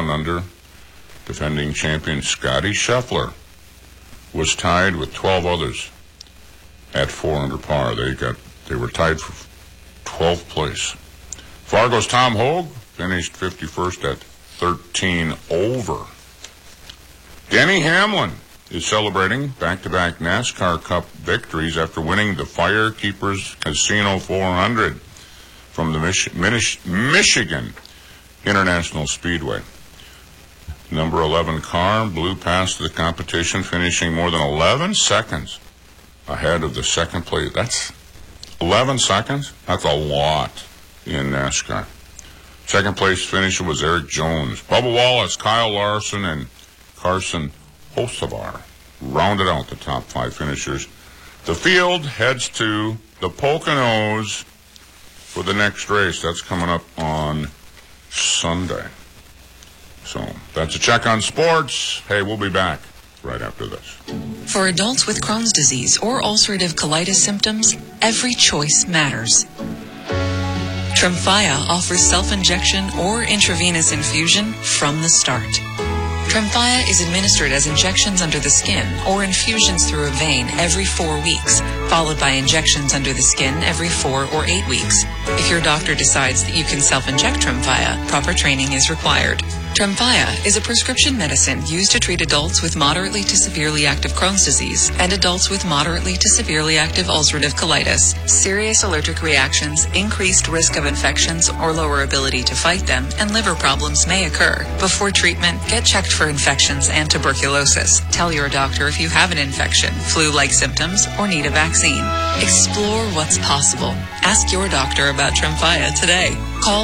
under, defending champion Scotty Scheffler was tied with 12 others at 4 under par. They were tied for 12th place. Fargo's Tom Hogue finished 51st at 13 over. Denny Hamlin is celebrating back-to-back NASCAR Cup victories after winning the Firekeepers Casino 400 from the Michigan International Speedway. Number 11 car blew past the competition, finishing more than 11 seconds ahead of the second place. That's 11 seconds? That's a lot in NASCAR. Second place finisher was Eric Jones. Bubba Wallace, Kyle Larson, and Carson Hocevar rounded out the top 5 finishers. The field heads to the Poconos for the next race. That's coming up on Sunday. So that's a check on sports. Hey, we'll be back right after this. For adults with Crohn's disease or ulcerative colitis symptoms, every choice matters. Tremfya offers self-injection or intravenous infusion from the start. Tremfya is administered as injections under the skin or infusions through a vein every 4 weeks, followed by injections under the skin every 4 or 8 weeks. If your doctor decides that you can self-inject Tremfya, proper training is required. Tremfya is a prescription medicine used to treat adults with moderately to severely active Crohn's disease and adults with moderately to severely active ulcerative colitis. Serious allergic reactions, increased risk of infections or lower ability to fight them, and liver problems may occur. Before treatment, get checked for infections and tuberculosis. Tell your doctor if you have an infection, flu-like symptoms, or need a vaccine. Explore what's possible. Ask your doctor about Tremfya today. Call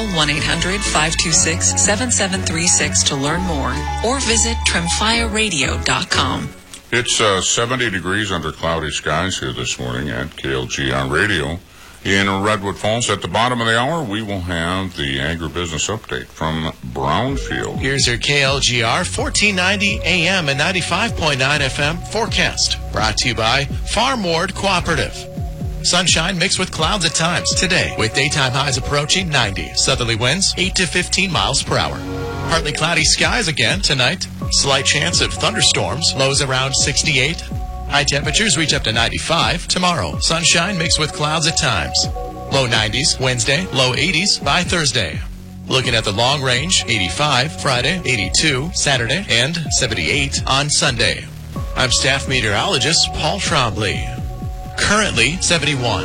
1-800-526-7736 to learn more or visit tremfyaradio.com. It's 70 degrees under cloudy skies here this morning at KLGR Radio in Redwood Falls. At the bottom of the hour, we will have the agribusiness update from Brownfield. Here's your KLGR 1490 AM and 95.9 FM forecast. Brought to you by Farm Ward Cooperative. Sunshine mixed with clouds at times today, with daytime highs approaching 90. Southerly winds 8 to 15 miles per hour. Partly cloudy skies again tonight. Slight chance of thunderstorms. Lows around 68. High temperatures reach up to 95 tomorrow. Sunshine mixed with clouds at times. Low 90s Wednesday, low 80s by Thursday. Looking at the long range, 85 Friday, 82 Saturday, and 78 on Sunday. I'm staff meteorologist Paul Trombley. Currently 71.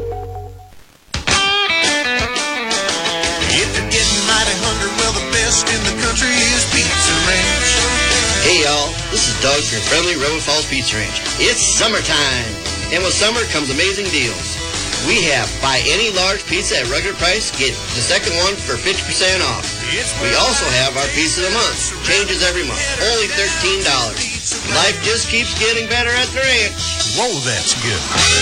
If you're getting mighty hungry, well, the best in the country is Pizza Ranch. Hey, y'all. This is Doug from your friendly Redwood Falls Pizza Ranch. It's summertime, and with summer comes amazing deals. We have buy any large pizza at regular price, get the second one for 50% off. We also have our pizza of the month. Changes every month. Only $13. Life just keeps getting better at the ranch. Whoa, that's good.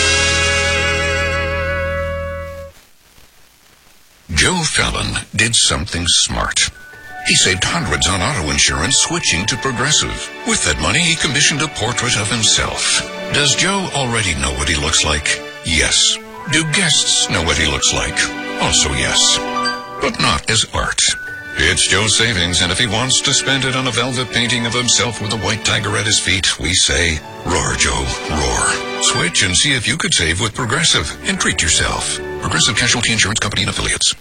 Joe Fallon did something smart. He saved hundreds on auto insurance switching to Progressive. With that money, he commissioned a portrait of himself. Does Joe already know what he looks like? Yes. Do guests know what he looks like? Also yes. But not as art. It's Joe's savings, and if he wants to spend it on a velvet painting of himself with a white tiger at his feet, we say, roar, Joe, roar. Switch and see if you could save with Progressive and treat yourself. Progressive Casualty Insurance Company and Affiliates.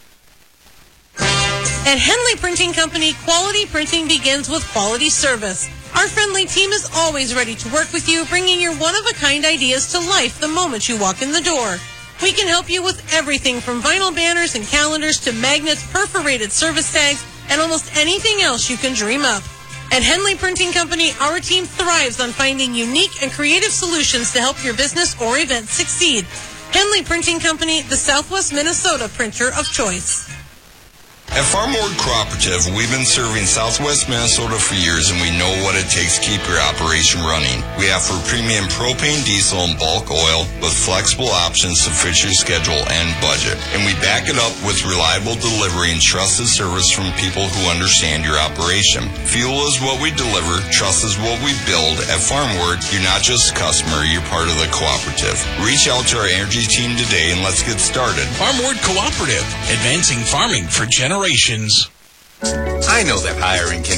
At Henley Printing Company, quality printing begins with quality service. Our friendly team is always ready to work with you, bringing your one-of-a-kind ideas to life the moment you walk in the door. We can help you with everything from vinyl banners and calendars to magnets, perforated service tags, and almost anything else you can dream up. At Henley Printing Company, our team thrives on finding unique and creative solutions to help your business or event succeed. Henley Printing Company, the Southwest Minnesota printer of choice. At Farm Ward Cooperative, we've been serving Southwest Minnesota for years, and we know what it takes to keep your operation running. We offer premium propane, diesel, and bulk oil with flexible options to fit your schedule and budget. And we back it up with reliable delivery and trusted service from people who understand your operation. Fuel is what we deliver, trust is what we build. At Farm Ward, you're not just a customer, you're part of the cooperative. Reach out to our energy team today and let's get started. Farm Ward Cooperative, advancing farming for generations. I know that hiring can